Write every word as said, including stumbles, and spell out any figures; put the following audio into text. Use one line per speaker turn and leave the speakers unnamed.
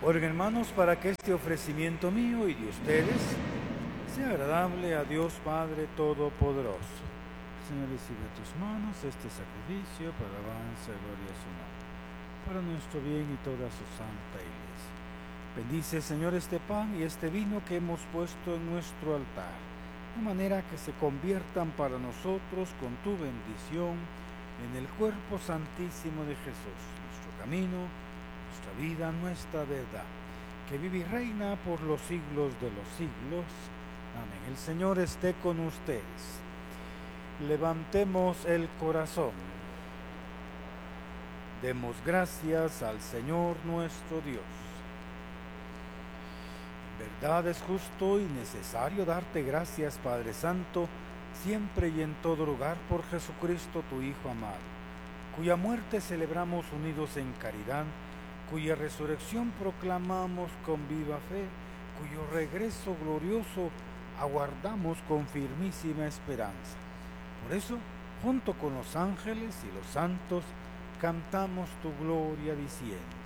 Oren, hermanos, para que este ofrecimiento mío y de ustedes sea agradable a Dios Padre Todopoderoso. Señor, recibe a tus manos este sacrificio para alabanza y gloria a su nombre, para nuestro bien y toda su santa iglesia. Bendice, Señor, este pan y este vino que hemos puesto en nuestro altar, de manera que se conviertan para nosotros con tu bendición en el cuerpo santísimo de Jesús, nuestro camino, nuestra vida, nuestra verdad, que vive y reina por los siglos de los siglos. Amén. El Señor esté con ustedes. Levantemos el corazón. Demos gracias al Señor nuestro Dios. En verdad es justo y necesario darte gracias, Padre Santo, siempre y en todo lugar, por Jesucristo, tu Hijo amado, cuya muerte celebramos unidos en caridad, cuya resurrección proclamamos con viva fe, cuyo regreso glorioso aguardamos con firmísima esperanza. Por eso, junto con los ángeles y los santos, cantamos tu gloria diciendo: